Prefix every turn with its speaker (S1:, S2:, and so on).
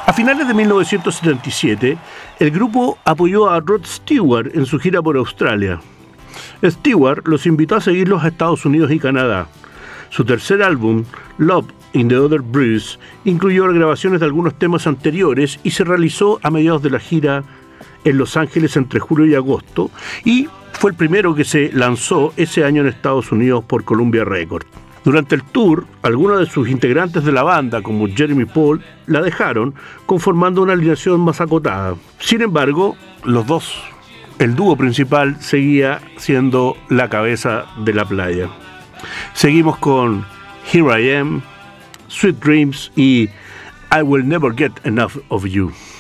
S1: A finales de 1977, el grupo apoyó a Rod Stewart en su gira por Australia. Stewart los invitó a seguirlos a Estados Unidos y Canadá. Su tercer álbum, Love in the Other Breeze, incluyó grabaciones de algunos temas anteriores y se realizó a mediados de la gira en Los Ángeles entre julio y agosto, y fue el primero que se lanzó ese año en Estados Unidos por Columbia Records. Durante el tour, algunos de sus integrantes de la banda, como Jeremy Paul, la dejaron, conformando una alineación más acotada. Sin embargo, el dúo principal seguía siendo la cabeza de la playa. Seguimos con Here I Am, Sweet Dreams y I Will Never Get Enough of You.